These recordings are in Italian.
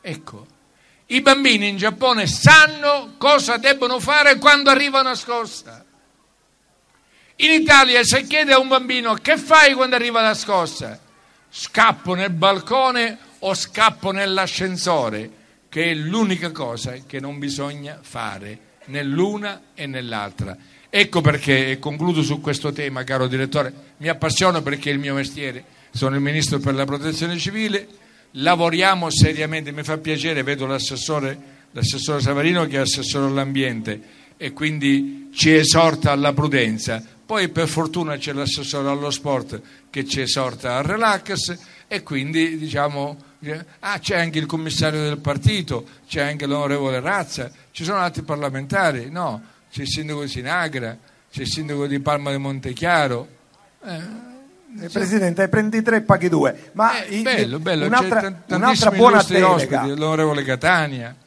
Ecco, i bambini in Giappone sanno cosa debbono fare quando arriva una scossa. In Italia, se chiede a un bambino che fai quando arriva la scossa, scappo nel balcone o scappo nell'ascensore, che è l'unica cosa che non bisogna fare né l'una e nell'altra. Ecco perché, e concludo su questo tema, caro direttore, mi appassiona perché è il mio mestiere, sono il ministro per la protezione civile, lavoriamo seriamente, mi fa piacere, vedo l'assessore Savarino che è assessore all'ambiente e quindi ci esorta alla prudenza. Poi per fortuna c'è l'assessore allo sport che ci esorta al relax e quindi diciamo c'è anche il commissario del partito, c'è anche l'onorevole Razza, ci sono altri parlamentari, no? C'è il sindaco di Sinagra, c'è il sindaco di Palma di Montechiaro. Presidente, prendi 3 e paghi 2. Ma bello, un'altra buona delega. Ospiti, l'onorevole Catania.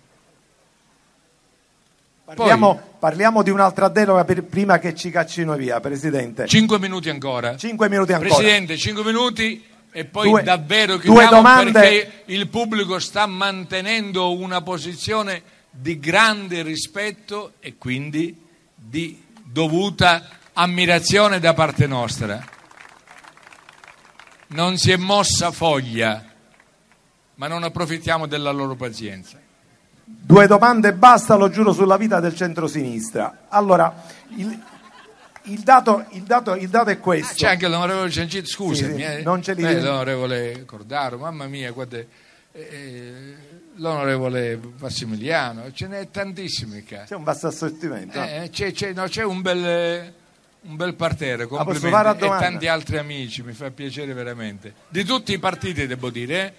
Parliamo di un'altra delega prima che ci caccino via, Presidente. 5 minuti ancora. 5 minuti ancora. Presidente, 5 minuti e poi davvero chiudiamo perché il pubblico sta mantenendo una posizione di grande rispetto e quindi di dovuta ammirazione da parte nostra. Non si è mossa foglia, ma non approfittiamo della loro pazienza. 2 domande e basta, lo giuro sulla vita del centrosinistra. Allora, il dato è questo. C'è anche l'onorevole Ciancito, scusami, sì, non ce li l'onorevole Cordaro, mamma mia, guarda, l'onorevole Massimiliano, ce n'è tantissimi qua. C'è un vasto assortimento. C'è un bel parterre, complimenti, e tanti altri amici, mi fa piacere veramente. Di tutti i partiti, devo dire,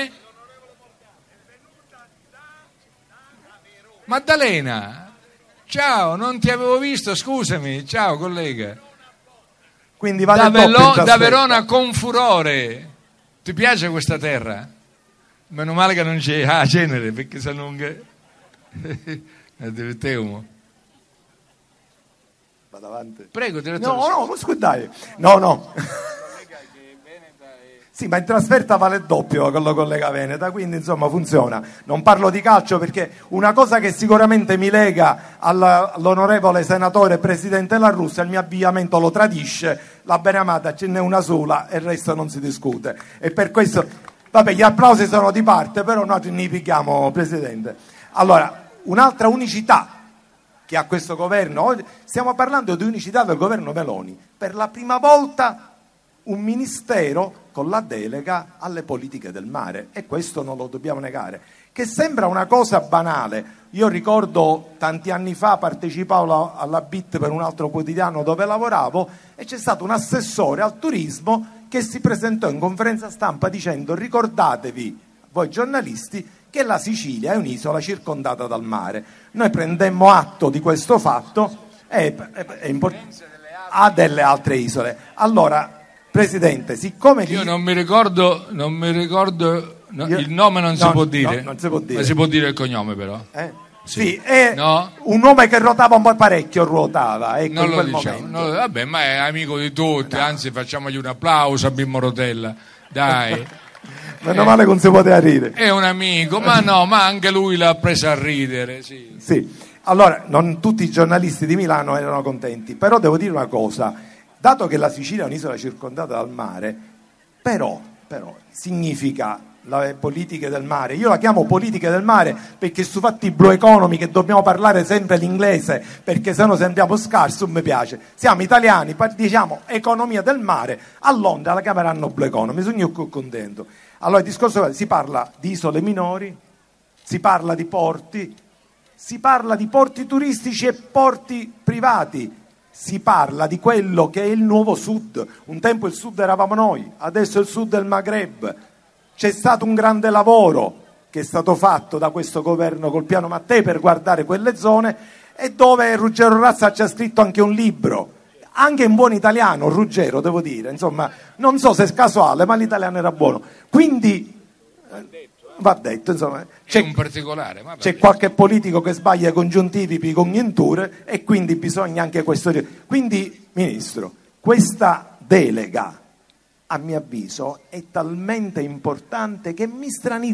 Maddalena, ciao, non ti avevo visto, scusami, ciao collega. Quindi da Verona con furore. Ti piace questa terra? Meno male che non c'è a Cenere, perché se non divertiamo. Vado avanti. Prego, direttore. No, scusate. No. Sì, ma in trasferta vale il doppio con la collega Veneta, quindi insomma funziona. Non parlo di calcio perché una cosa che sicuramente mi lega all'onorevole senatore presidente La Russa, il mio avviamento lo tradisce, la beneamata ce n'è una sola e il resto non si discute. E per questo, vabbè, gli applausi sono di parte, però noi ne picchiamo, Presidente. Allora, un'altra unicità che ha questo governo, stiamo parlando di unicità del governo Meloni, per la prima volta un ministero con la delega alle politiche del mare, e questo non lo dobbiamo negare, che sembra una cosa banale. Io ricordo tanti anni fa partecipavo alla BIT per un altro quotidiano dove lavoravo e c'è stato un assessore al turismo che si presentò in conferenza stampa dicendo: ricordatevi voi giornalisti che la Sicilia è un'isola circondata dal mare. Noi prendemmo atto di questo fatto ha delle altre isole. Allora, Presidente, siccome io non mi ricordo il nome non si può dire. Non si può dire. Ma si può dire il cognome però. Sì, è un nome che ruotava un po' parecchio, ruotava, ecco, non in lo quel diciamo, momento. vabbè, ma è amico di tutti, anzi facciamogli un applauso a Mimmo Rotella, dai. Meno male che non si poteva ridere. È un amico, ma anche lui l'ha presa a ridere, sì. Allora, non tutti i giornalisti di Milano erano contenti, però devo dire una cosa. Dato che la Sicilia è un'isola circondata dal mare, però significa le politiche del mare. Io la chiamo politiche del mare perché su fatti Blue Economy, che dobbiamo parlare sempre l'inglese perché sennò sembriamo scarsi, non mi piace. Siamo italiani, diciamo economia del mare. A Londra la chiameranno Blue Economy, sono io contento. Allora il discorso si parla di isole minori, si parla di porti turistici e porti privati. Si parla di quello che è il nuovo Sud. Un tempo il Sud eravamo noi, adesso il Sud è il Maghreb. C'è stato un grande lavoro che è stato fatto da questo governo col piano Mattei per guardare quelle zone, e dove Ruggero Razza ci ha scritto anche un libro, anche in buon italiano, Ruggero, devo dire, insomma, non so se è casuale, ma l'italiano era buono. Quindi va detto, insomma, c'è un particolare, c'è qualche politico che sbaglia congiuntivi, congiunture, e quindi bisogna anche questo. Quindi, Ministro, questa delega a mio avviso è talmente importante che mi stranizza